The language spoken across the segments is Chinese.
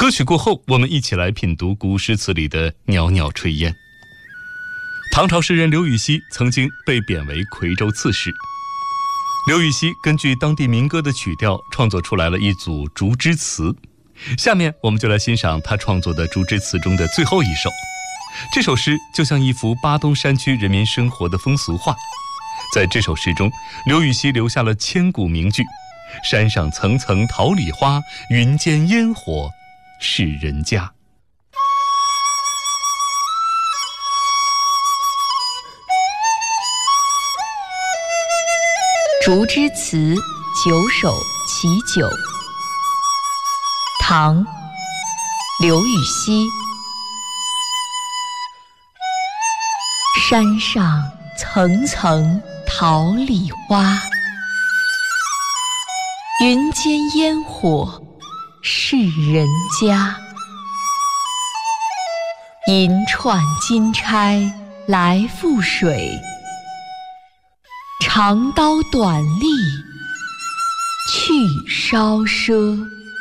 歌曲过后，我们一起来品读古诗词里的袅袅炊烟。唐朝诗人刘禹锡曾经被贬为夔州刺史。刘禹锡根据当地民歌的曲调创作出来了一组竹枝词，下面我们就来欣赏他创作的竹枝词中的最后一首。这首诗就像一幅巴东山区人民生活的风俗画。在这首诗中，刘禹锡留下了千古名句：山上层层桃李花，云间烟火是人家。 竹枝词九首其九，唐·刘禹锡。山上层层桃李花，云间烟火是人家。银串金钗来覆水，长刀短笠去烧赊。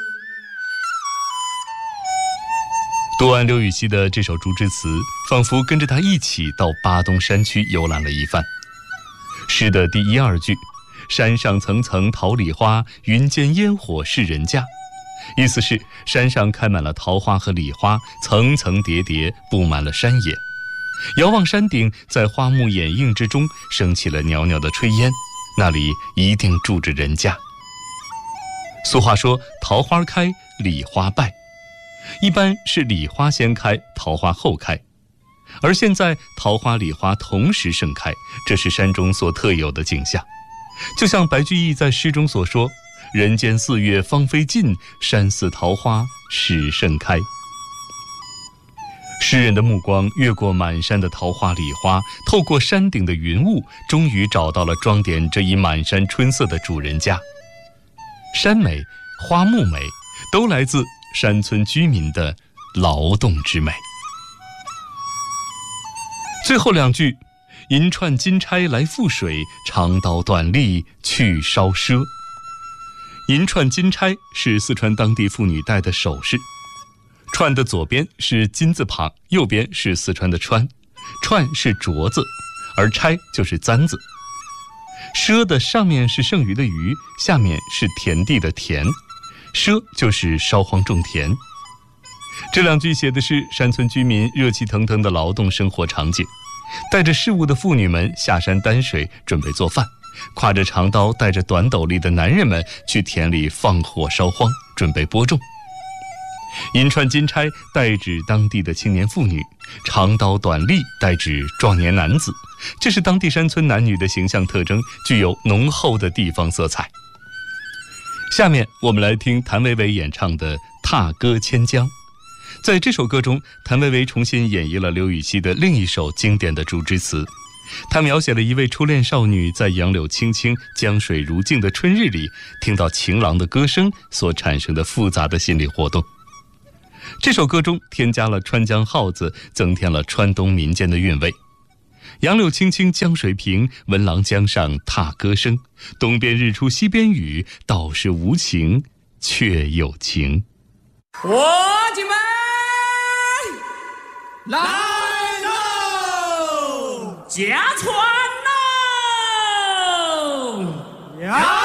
读完刘禹锡的这首竹枝词，仿佛跟着他一起到巴东山区游览了一番。诗的第一二句，山上层层桃李花，云间烟火是人家，意思是山上开满了桃花和李花，层层叠叠布满了山野。遥望山顶，在花木掩映之中升起了袅袅的炊烟，那里一定住着人家。俗话说，桃花开，李花败，一般是李花先开，桃花后开。而现在桃花李花同时盛开，这是山中所特有的景象。就像白居易在诗中所说：人间四月芳菲尽，山寺桃花始盛开。诗人的目光越过满山的桃花李花，透过山顶的云雾，终于找到了装点这一满山春色的主人家。山美花木美，都来自山村居民的劳动之美。最后两句，银串金钗来覆水，长刀短笠去烧赊。银串金钗是四川当地妇女戴的首饰，串的左边是金字旁，右边是四川的川，串是镯子，而钗就是簪子。赊的上面是剩余的余，下面是田地的田，赊就是烧荒种田。这两句写的是山村居民热气腾腾的劳动生活场景，带着事物的妇女们下山担水准备做饭，挎着长刀带着短斗笠的男人们去田里放火烧荒，准备播种。银串金钗代指当地的青年妇女，长刀短笠代指壮年男子，这是当地山村男女的形象特征，具有浓厚的地方色彩。下面我们来听谭维维演唱的《踏歌千江》。在这首歌中，谭维维重新演绎了刘禹锡的另一首经典的竹枝词。他描写了一位初恋少女在杨柳青青、江水如镜的春日里，听到情郎的歌声所产生的复杂的心理活动。这首歌中添加了川江号子，增添了川东民间的韵味。杨柳青青江水平，闻郎江上踏歌声。东边日出西边雨，道是无情却有情。 伙计们来喽，驾船喽！